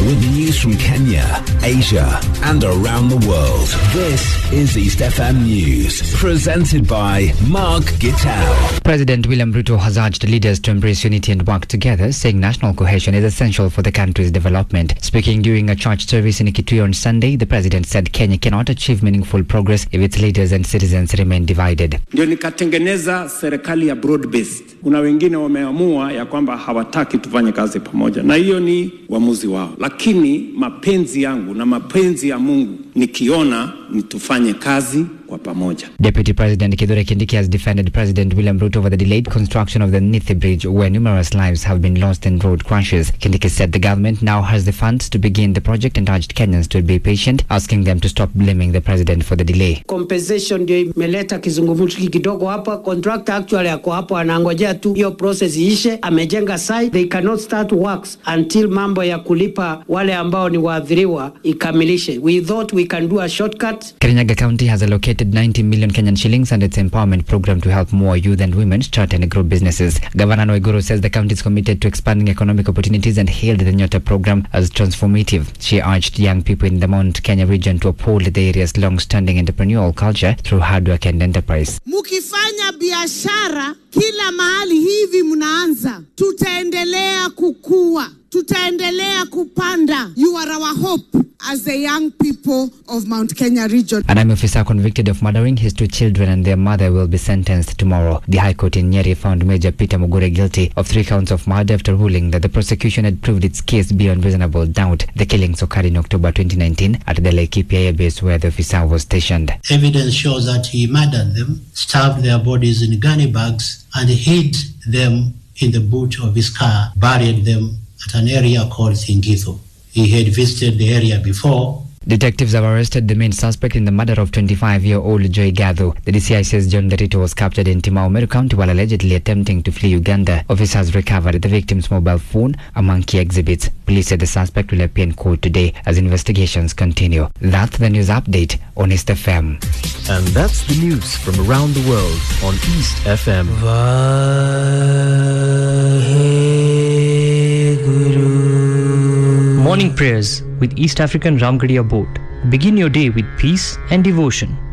with news from Kenya, Asia, and around the world. This is East FM News, presented by Mark Gittal. President William Ruto has urged leaders to embrace unity and work together, saying national cohesion is essential for the country's development. Speaking during a church service in Kitui on Sunday, the president said Kenya cannot achieve meaningful progress if its leaders and citizens remain divided. Ndio nikatengeneza serikali ya broad based. Kuna wengine wameamua ya kwamba hawataki tufanye kazi pamoja, na hiyo ni uamuzi wao, lakini mapenzi yangu na mapenzi ya Mungu nikiona ni tufanye kazi kwa pamoja. Deputy President Kithure Kindiki has defended President William Ruto over the delayed construction of the Nithi Bridge, where numerous lives have been lost in road crashes. Kindiki said the government now has the funds to begin the project and urged Kenyans to be patient, asking them to stop blaming the president for the delay. Compensation ndio imeleta kizungumkuti kidogo hapa. Contractor actually yako hapo anangojea tu hiyo process iishe. Amejenga site, they cannot start works until mambo ya kulipa wale ambao ni waathiriwa ikamilishe. We thought we can do a shortcut. Kirinyaga County has allocated 90 million Kenyan shillings under its empowerment program to help more youth and women start and grow businesses. Governor Waiguru says the county is committed to expanding economic opportunities and hailed the Nyota program as transformative. She urged young people in the Mount Kenya region to uphold the area's long-standing entrepreneurial culture through hard work and enterprise. Mukifanya biashara kila mahali hivi mnaanza, tutaendelea kukua, tutaendelea kupanda. You are our hope as the young people of Mount Kenya region. An army officer convicted of murdering his 2 children and their mother will be sentenced tomorrow. The High Court in Nyeri found Major Peter Mugure guilty of 3 counts of murder after ruling that the prosecution had proved its case beyond reasonable doubt. The killings occurred in October 2019 at the Laikipia Air Base where the officer was stationed. Evidence shows that he murdered them, stuffed their bodies in gunny bags, and hid them in the boot of his car, buried them at an area called Thingitho. He had visited the area before. Detectives have arrested the main suspect in the murder of 25-year-old Joy Gatho. The DCI says John Derito was captured in Timau, Meru County while allegedly attempting to flee Uganda. Officers recovered the victim's mobile phone, among key exhibits. Police said the suspect will appear in court today as investigations continue. That's the news update on East FM. And that's the news from around the world on East FM. Morning prayers with East African Ramgarhia boat. Begin your day with peace and devotion.